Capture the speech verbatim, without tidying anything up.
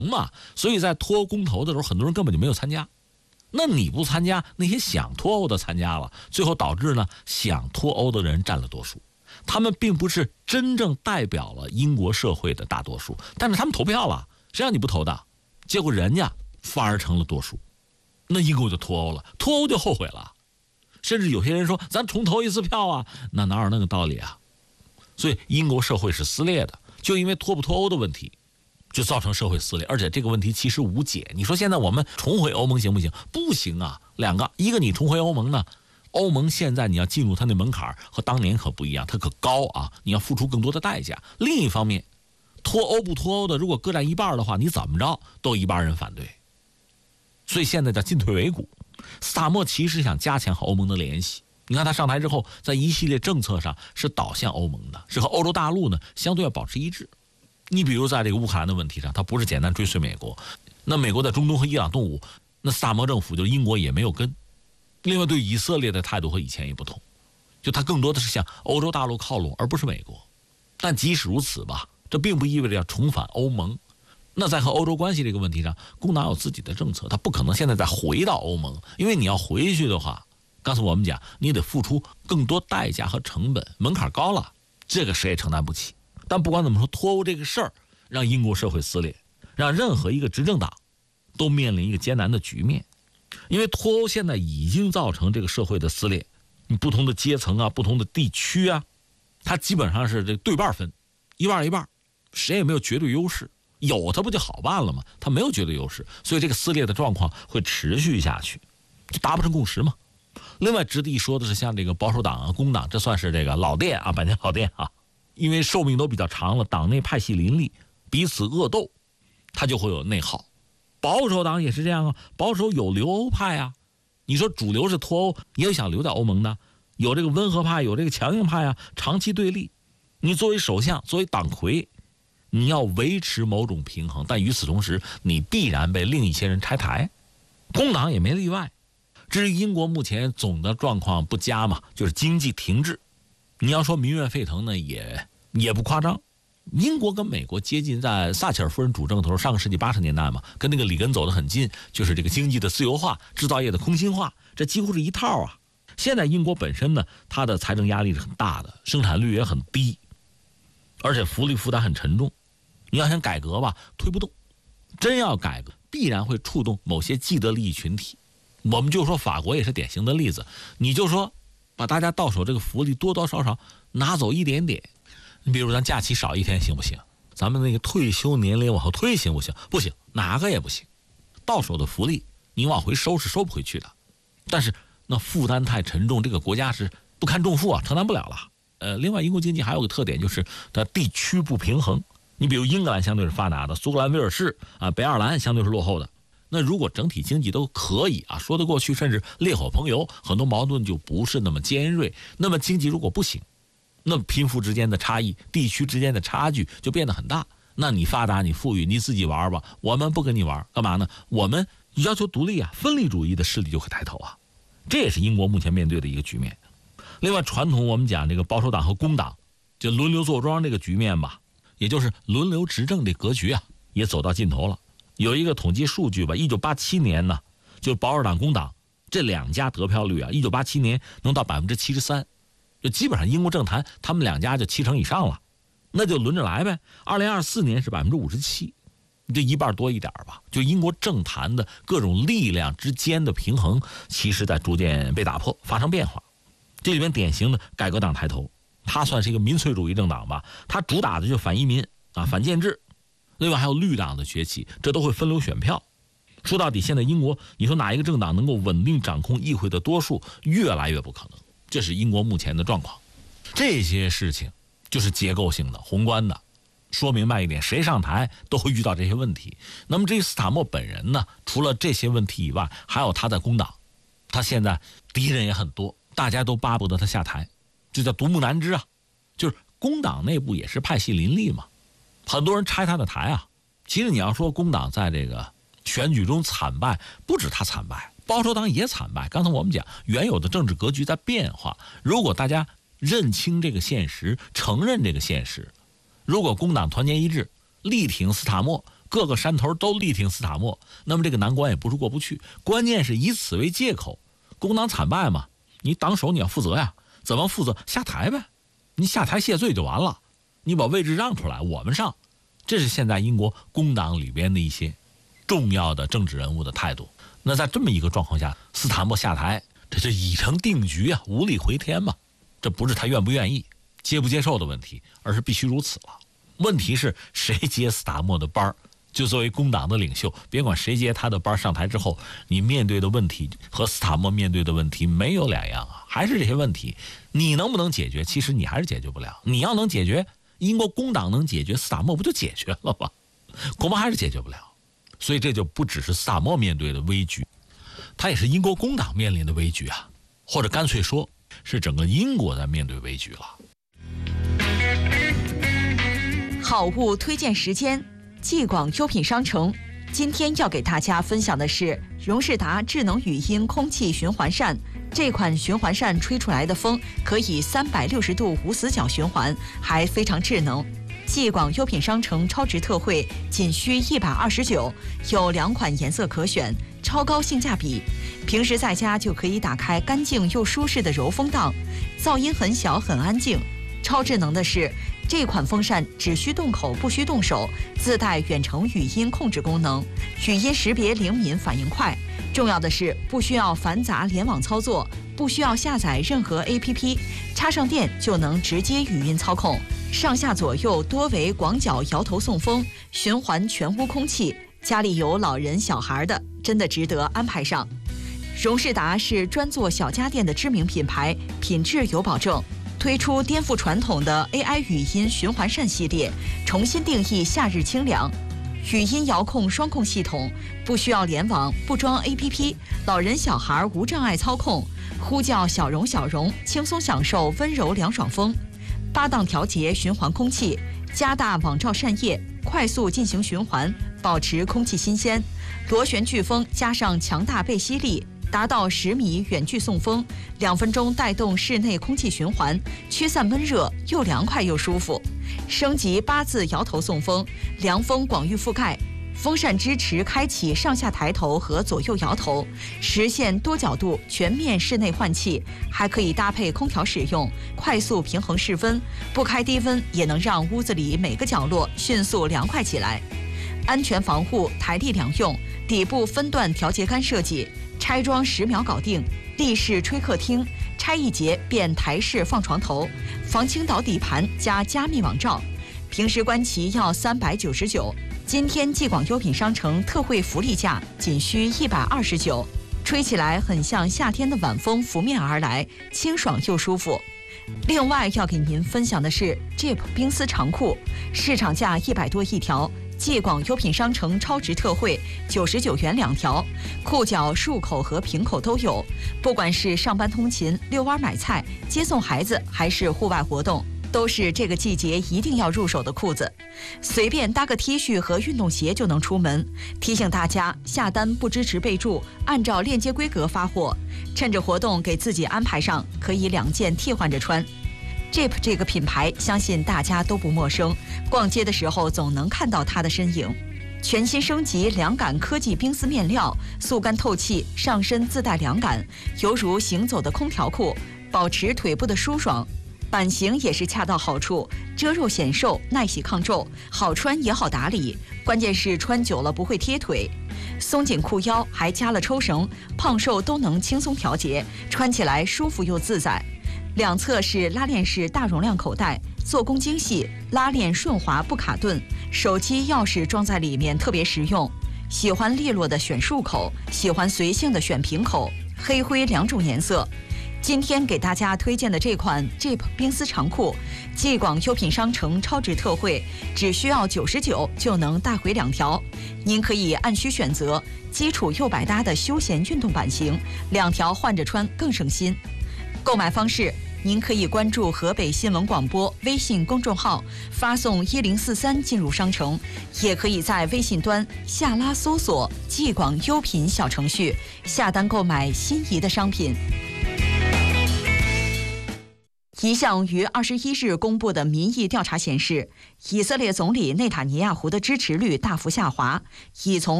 嘛，所以在脱欧公投的时候，很多人根本就没有参加。那你不参加，那些想脱欧的参加了，最后导致呢，想脱欧的人占了多数。他们并不是真正代表了英国社会的大多数，但是他们投票了，谁让你不投的？结果人家反而成了多数，那英国就脱欧了，脱欧就后悔了。甚至有些人说，咱重投一次票啊，那哪有那个道理啊？所以英国社会是撕裂的，就因为脱不脱欧的问题，就造成社会撕裂，而且这个问题其实无解。你说现在我们重回欧盟行不行？不行啊！两个，一个你重回欧盟呢，欧盟现在你要进入它的门槛和当年可不一样，它可高啊，你要付出更多的代价。另一方面，脱欧不脱欧的，如果各占一半的话，你怎么着都一半人反对。所以现在叫进退维谷。斯塔默其实想加强和欧盟的联系。你看他上台之后，在一系列政策上是导向欧盟的，是和欧洲大陆呢相对要保持一致。你比如在这个乌克兰的问题上，他不是简单追随美国，那美国在中东和伊朗动武，那斯塔默政府就是英国也没有跟。另外对以色列的态度和以前也不同，就他更多的是向欧洲大陆靠拢，而不是美国。但即使如此吧，这并不意味着要重返欧盟。那在和欧洲关系这个问题上，工党有自己的政策，他不可能现在再回到欧盟，因为你要回去的话，刚才我们讲，你得付出更多代价和成本，门槛高了，这个谁也承担不起。但不管怎么说，脱欧这个事儿让英国社会撕裂，让任何一个执政党都面临一个艰难的局面。因为脱欧现在已经造成这个社会的撕裂，你不同的阶层啊，不同的地区啊，它基本上是这对半分，一半一半，谁也没有绝对优势。有它不就好办了吗？它没有绝对优势，所以这个撕裂的状况会持续下去，就达不成共识嘛。另外值得一说的是，像这个保守党啊、工党，这算是这个老店啊，百年老店啊，因为寿命都比较长了，党内派系林立，彼此恶斗，它就会有内耗。保守党也是这样啊，保守有留欧派啊，你说主流是脱欧，也有想留在欧盟的，有这个温和派，有这个强硬派啊，长期对立。你作为首相，作为党魁，你要维持某种平衡，但与此同时，你必然被另一些人拆台，工党也没例外。至于英国目前总的状况不佳嘛，就是经济停滞。你要说民怨沸腾呢，也也不夸张。英国跟美国接近，在撒切尔夫人主政的时候，上个世纪八十年代嘛，跟那个里根走得很近，就是这个经济的自由化、制造业的空心化，这几乎是一套啊。现在英国本身呢，它的财政压力是很大的，生产率也很低，而且福利负担很沉重。你要想改革吧，推不动。真要改革，必然会触动某些既得利益群体。我们就说法国也是典型的例子，你就说把大家到手这个福利多多少少拿走一点点。你比如咱假期少一天行不行？咱们那个退休年龄往后推行不行？不行，哪个也不行。到手的福利你往回收是收不回去的。但是那负担太沉重，这个国家是不堪重负啊，承担不了了。呃，另外英国经济还有个特点，就是它地区不平衡。你比如英格兰相对是发达的，苏格兰、威尔士啊、北爱尔兰相对是落后的。那如果整体经济都可以啊，说得过去，甚至烈火烹油，很多矛盾就不是那么尖锐。那么经济如果不行，那贫富之间的差异、地区之间的差距就变得很大。那你发达、你富裕，你自己玩吧，我们不跟你玩，干嘛呢？我们要求独立啊，分离主义的势力就会抬头啊。这也是英国目前面对的一个局面。另外，传统我们讲这个保守党和工党就轮流坐庄这个局面吧，也就是轮流执政这格局啊，也走到尽头了。有一个统计数据吧，一九八七年呢，就保守党、工党这两家得票率啊，一九八七年能到百分之七十三，就基本上英国政坛他们两家就七成以上了，那就轮着来呗。二零二四年是百分之五十七，这一半多一点吧。就英国政坛的各种力量之间的平衡，其实在逐渐被打破，发生变化。这里面典型的改革党抬头，它算是一个民粹主义政党吧，它主打的就反移民啊、反建制。另外还有绿党的崛起，这都会分流选票。说到底，现在英国你说哪一个政党能够稳定掌控议会的多数，越来越不可能。这是英国目前的状况。这些事情就是结构性的、宏观的。说明白一点，谁上台都会遇到这些问题。那么这个斯塔默本人呢，除了这些问题以外，还有他在工党，他现在敌人也很多，大家都巴不得他下台，这叫独木难支啊。就是工党内部也是派系林立嘛，很多人拆他的台啊。其实你要说工党在这个选举中惨败，不止他惨败，保守党也惨败。刚才我们讲，原有的政治格局在变化，如果大家认清这个现实，承认这个现实，如果工党团结一致，力挺斯塔默， 各个山头都力挺斯塔默，那么这个难关也不是过不去。关键是以此为借口，工党惨败嘛，你党首你要负责呀，怎么负责？下台呗，你下台谢罪就完了，你把位置让出来，我们上。这是现在英国工党里边的一些重要的政治人物的态度。那在这么一个状况下，斯塔默下台，这就已成定局啊，无力回天嘛。这不是他愿不愿意、接不接受的问题，而是必须如此了。问题是谁接斯塔默的班，就作为工党的领袖，别管谁接他的班，上台之后你面对的问题和斯塔默面对的问题没有两样啊，还是这些问题。你能不能解决？其实你还是解决不了。你要能解决，英国工党能解决，斯塔默不就解决了吗？恐怕还是解决不了。所以这就不只是斯塔默面对的危局，他也是英国工党面临的危局啊，或者干脆说是整个英国在面对危局了。 好物推荐时间，继广优品商城。今天要给大家分享的是荣仕达智能语音空气循环扇。这款循环扇吹出来的风可以三百六十度无死角循环，还非常智能。继广优品商城超值特惠，仅需一百二十九，有两款颜色可选，超高性价比。平时在家就可以打开干净又舒适的柔风档，噪音很小很安静。超智能的是，这款风扇只需动口不需动手，自带远程语音控制功能，语音识别灵敏，反应快。重要的是不需要繁杂联网操作，不需要下载任何 A P P， 插上电就能直接语音操控。上下左右多为广角摇头送风，循环全屋空气。家里有老人小孩的，真的值得安排上。荣仕达是专做小家电的知名品牌，品质有保证。推出颠覆传统的 A I 语音循环扇系列，重新定义夏日清凉。语音遥控双控系统，不需要联网，不装 A P P， 老人小孩无障碍操控，呼叫小荣小荣，轻松享受温柔凉爽风。八档调节循环空气，加大网罩扇叶，快速进行循环，保持空气新鲜。螺旋飓风加上强大背吸力，达到十米远距送风，两分钟带动室内空气循环，驱散闷热，又凉快又舒服。升级八字摇头送风，凉风广域覆盖。风扇支持开启上下抬头和左右摇头，实现多角度全面室内换气，还可以搭配空调使用，快速平衡室温，不开低温也能让屋子里每个角落迅速凉快起来。安全防护，台历两用，底部分段调节杆设计，拆装十秒搞定。立式吹客厅，拆一节变台式放床头，防倾倒底盘加加密网罩。平时官旗要三百九十九，今天继广优品商城特惠福利价仅需一百二十九，吹起来很像夏天的晚风拂面而来，清爽又舒服。另外要给您分享的是 Jeep 冰丝长裤，市场价一百多一条，继广优品商城超值特惠，九十九元两条，裤脚束口和平口都有。不管是上班通勤、遛弯买菜、接送孩子，还是户外活动，都是这个季节一定要入手的裤子。随便搭个 T 恤和运动鞋就能出门。提醒大家，下单不支持备注，按照链接规格发货。趁着活动给自己安排上，可以两件替换着穿。Jeep 这个品牌，相信大家都不陌生，逛街的时候总能看到它的身影。全新升级凉感科技冰丝面料，速干透气，上身自带凉感，犹如行走的空调裤，保持腿部的舒爽。版型也是恰到好处，遮肉显瘦，耐洗抗皱，好穿也好打理，关键是穿久了不会贴腿。松紧裤腰还加了抽绳，胖瘦都能轻松调节，穿起来舒服又自在。两侧是拉链式大容量口袋，做工精细，拉链顺滑不卡顿，手机钥匙装在里面特别实用。喜欢利落的选束口，喜欢随性的选平口，黑灰两种颜色。今天给大家推荐的这款 Jeep 冰丝长裤，继广优品商城超值特惠，只需要九十九就能带回两条。您可以按需选择，基础又百搭的休闲运动版型，两条换着穿更省心。购买方式，您可以关注河北新闻广播微信公众号，发送一零四三进入商城，也可以在微信端下拉搜索继广优品小程序，下单购买心仪的商品。 一项于二十一日公布的民意调查显示，以色列总理内塔尼亚胡的支持率大幅下滑，已从